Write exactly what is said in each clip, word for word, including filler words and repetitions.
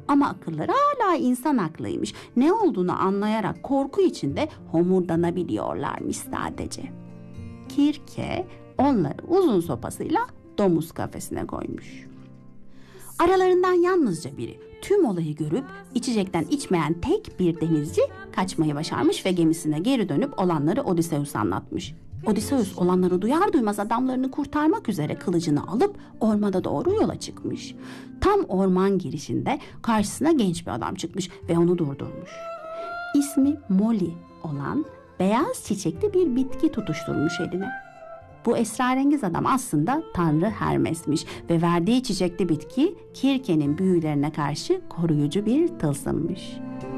Ama akılları hala insan aklıymış. Ne olduğunu anlayarak korku içinde homurdanabiliyorlarmış sadece. Kirke onları uzun sopasıyla domuz kafesine koymuş. Aralarından yalnızca biri tüm olayı görüp içecekten içmeyen tek bir denizci kaçmayı başarmış ve gemisine geri dönüp olanları Odysseus'a anlatmış. Odysseus olanları duyar duymaz adamlarını kurtarmak üzere kılıcını alıp ormana doğru yola çıkmış. Tam orman girişinde karşısına genç bir adam çıkmış ve onu durdurmuş. İsmi Molly olan beyaz çiçekli bir bitki tutuşturmuş eline. Bu esrarengiz adam aslında Tanrı Hermes'miş ve verdiği çiçekli bitki Kirke'nin büyülerine karşı koruyucu bir tılsımmış.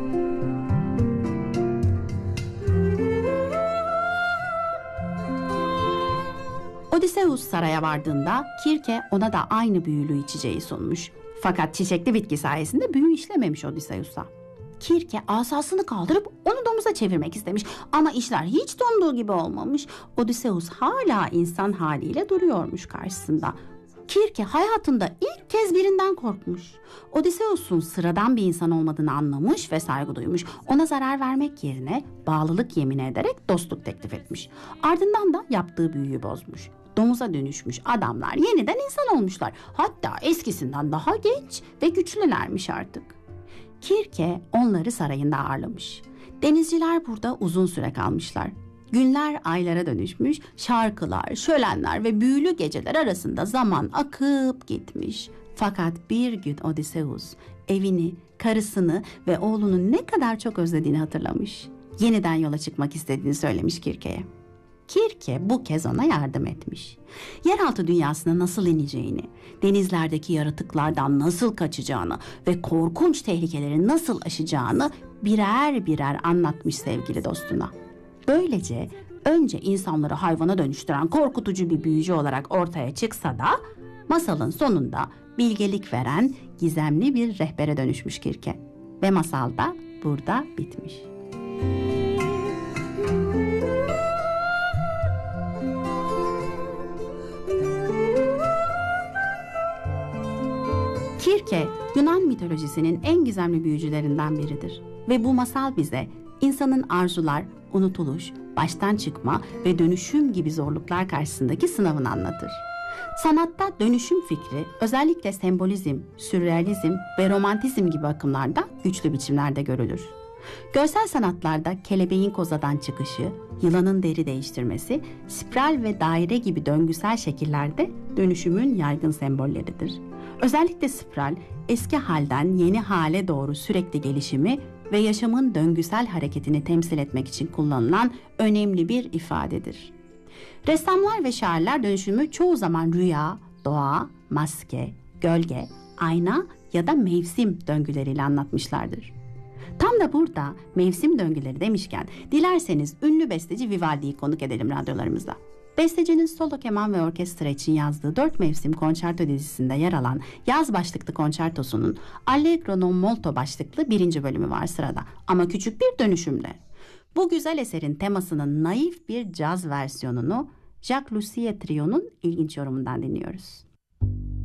Odysseus saraya vardığında Kirke ona da aynı büyülü içeceği sunmuş. Fakat çiçekli bitki sayesinde büyü işlememiş Odysseus'a. Kirke asasını kaldırıp onu domuza çevirmek istemiş ama işler hiç umduğu gibi olmamış. Odysseus hala insan haliyle duruyormuş karşısında. Kirke hayatında ilk kez birinden korkmuş. Odysseus'un sıradan bir insan olmadığını anlamış ve saygı duymuş. Ona zarar vermek yerine bağlılık yemin ederek dostluk teklif etmiş. Ardından da yaptığı büyüyü bozmuş. Domuza dönüşmüş adamlar yeniden insan olmuşlar. Hatta eskisinden daha genç ve güçlülermiş artık. Kirke onları sarayında ağırlamış. Denizciler burada uzun süre kalmışlar. Günler aylara dönüşmüş, şarkılar, şölenler ve büyülü geceler arasında zaman akıp gitmiş. Fakat bir gün Odysseus evini, karısını ve oğlunu ne kadar çok özlediğini hatırlamış. Yeniden yola çıkmak istediğini söylemiş Kirke'ye. Kirke bu kez ona yardım etmiş. Yeraltı dünyasına nasıl ineceğini, denizlerdeki yaratıklardan nasıl kaçacağını ve korkunç tehlikeleri nasıl aşacağını birer birer anlatmış sevgili dostuna. Böylece önce insanları hayvana dönüştüren korkutucu bir büyücü olarak ortaya çıksa da masalın sonunda bilgelik veren gizemli bir rehbere dönüşmüş Kirke. Ve masal da burada bitmiş. Kirke, Yunan mitolojisinin en gizemli büyücülerinden biridir. Ve bu masal bize insanın arzular, unutuluş, baştan çıkma ve dönüşüm gibi zorluklar karşısındaki sınavını anlatır. Sanatta dönüşüm fikri özellikle sembolizm, sürrealizm ve romantizm gibi akımlarda güçlü biçimlerde görülür. Görsel sanatlarda kelebeğin kozadan çıkışı, yılanın deri değiştirmesi, spiral ve daire gibi döngüsel şekillerde dönüşümün yaygın sembolleridir. Özellikle spiral, eski halden yeni hale doğru sürekli gelişimi ve yaşamın döngüsel hareketini temsil etmek için kullanılan önemli bir ifadedir. Ressamlar ve şairler dönüşümü çoğu zaman rüya, doğa, maske, gölge, ayna ya da mevsim döngüleriyle anlatmışlardır. Tam da burada mevsim döngüleri demişken dilerseniz ünlü besteci Vivaldi'yi konuk edelim radyolarımızda. Bestecinin solo keman ve orkestra için yazdığı Dört Mevsim Konçerto dizisinde yer alan yaz başlıklı konçertosunun Allegro non molto başlıklı birinci bölümü var sırada ama küçük bir dönüşümle. Bu güzel eserin temasının naif bir caz versiyonunu Jacques Lussier Trio'nun ilginç yorumundan dinliyoruz.